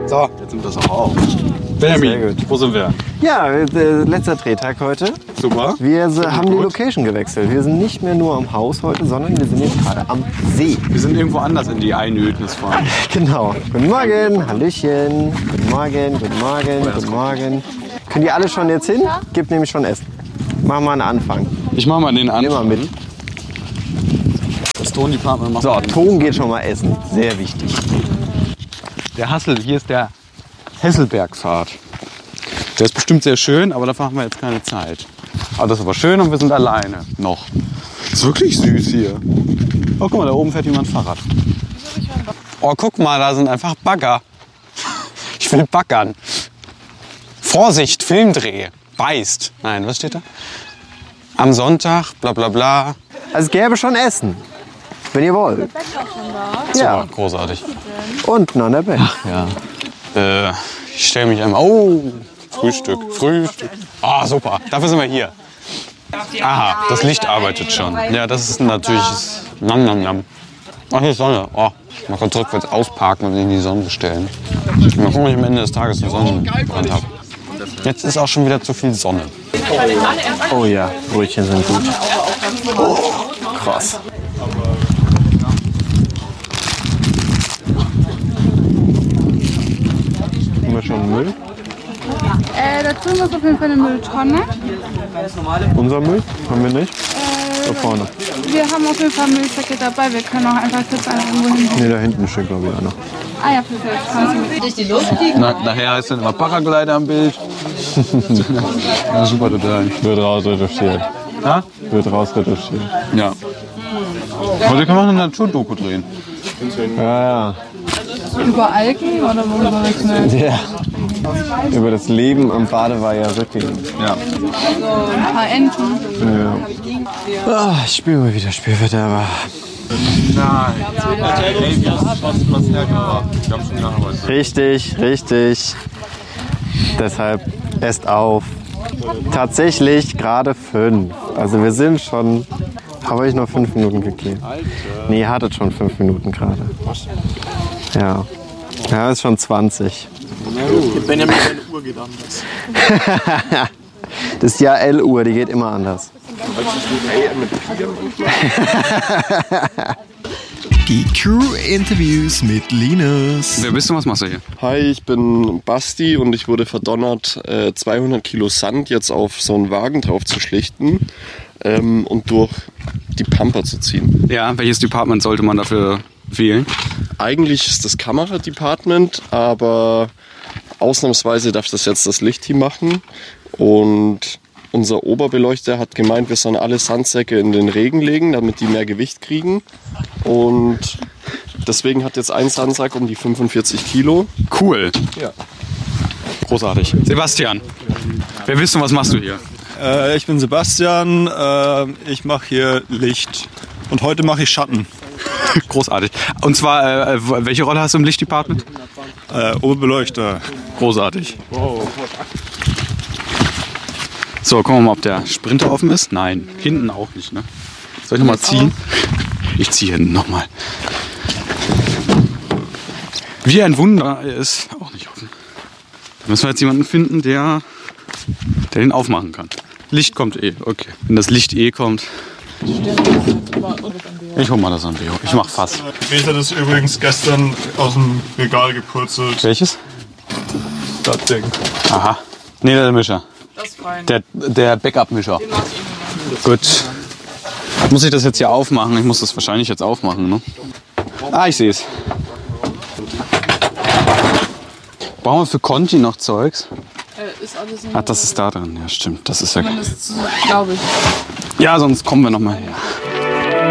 So, jetzt nimmt das auch auf. Benjamin, wo sind wir? Ja, letzter Drehtag heute. Super. Wir haben die Location gewechselt. Wir sind nicht mehr nur am Haus heute, sondern wir sind jetzt gerade am See. Wir sind irgendwo anders in die Einödnis fahren. Genau. Guten Morgen, Hallöchen. Guten Morgen, guten Morgen, guten Morgen. Können die alle schon jetzt hin? Gibt nämlich schon Essen. Machen wir einen Anfang. Ich mach mal den Anfang. Nimm mal mit. Das Tondepartment macht. So, Ton geht schon mal essen. Sehr wichtig. Der Hassel, hier ist der Hesselbergpfad. Der ist bestimmt sehr schön, aber dafür haben wir jetzt keine Zeit. Aber das ist aber schön und wir sind alleine. Noch. Ist wirklich süß hier. Oh, guck mal, da oben fährt jemand Fahrrad. Oh, guck mal, da sind einfach Bagger. Ich will baggern. Vorsicht, Filmdreh. Beißt. Nein, was steht da? Am Sonntag, bla bla bla. Also es gäbe schon Essen, wenn ihr wollt. Ja. Super, großartig. Unten an der Bett. Ja. Ich stelle mich einmal. Oh, Frühstück. Ah, super. Dafür sind wir hier. Aha, das Licht arbeitet schon. Ja, das ist natürlich Nam Nam Nam. Ach, hier ist Sonne. Oh, man kann rückwärts ausparken und in die Sonne stellen. Mal gucken, ob ich am Ende des Tages einen Sonnenbrand habe. Jetzt ist auch schon wieder zu viel Sonne. Oh ja, Brötchen sind gut. Oh, krass. Haben wir schon Müll? Dazu muss auf jeden Fall eine Mülltonne. Unser Müll? Haben wir nicht? Da vorne. Wir haben auf jeden Fall einen Müllsäcke dabei. Wir können auch einfach kurz irgendwo hin. Ne, da hinten steht glaube ich einer. Ah ja, perfekt. Kannst du mit. Durch die Luft fliegen. Nachher heißt dann immer Paraglider am Bild. Ja, super total. Wird rausretuschiert. Ha? Wird rausretuschiert. Ja. Heute können wir eine Naturdoku drehen. Ja, Über Algen oder worüber rechnen? ja. Ja. Über das Leben am Badeweiher Rücklingen. Ja. Ein paar Enten. Ja. Ah, ich spüre mal wieder Spielverderber. Nein. Was hergebracht. Ich hab schon gearbeitet. Richtig, richtig. Deshalb esst auf. Tatsächlich gerade 5. Also wir sind schon. Habe ich noch 5 Minuten gegeben? Nee, ihr hattet schon 5 Minuten gerade. Ja. Ja, ist schon 20. Benjamin, seine Uhr geht anders. Das ist ja L-Uhr, die geht immer anders. Die Crew-Interviews mit Linus. Wer bist du, was machst du hier? Hi, ich bin Basti und ich wurde verdonnert, 200 Kilo Sand jetzt auf so einen Wagen drauf zu schlichten und durch die Pampa zu ziehen. Ja, welches Department sollte man dafür wählen? Eigentlich ist das Kameradepartment, aber ausnahmsweise darf das jetzt das Lichtteam machen. Und unser Oberbeleuchter hat gemeint, wir sollen alle Sandsäcke in den Regen legen, damit die mehr Gewicht kriegen. Und deswegen hat jetzt ein Sandsack um die 45 Kilo. Cool. Ja. Großartig. Sebastian, wer bist du, was machst du hier? Ich bin Sebastian, ich mache hier Licht und heute mache ich Schatten. Großartig. Und zwar, welche Rolle hast du im Lichtdepartment? Oberbeleuchter. Großartig. So, gucken wir mal, ob der Sprinter offen ist. Nein, hinten auch nicht. Ne? Soll ich nochmal ziehen? Ich ziehe hinten nochmal. Wie ein Wunder, er ist auch nicht offen. Da müssen wir jetzt jemanden finden, der den aufmachen kann. Licht kommt eh, okay. Wenn das Licht eh kommt. Ich hol mal das an Beo. Ich mach Fass. Mir ist übrigens gestern aus dem Regal gepurzelt. Welches? Das Ding. Aha. Nee, der Mischer. Das ist fein. Der Backup-Mischer. Gut. Muss ich das jetzt hier aufmachen? Ich muss das wahrscheinlich jetzt aufmachen, ne? Ah, ich sehe es. Brauchen wir für Conti noch Zeugs? Ist alles in Ach, das ist da drin. Ja, stimmt. Das ist ja. Zumindest, glaube ich. Ja, sonst kommen wir noch mal her.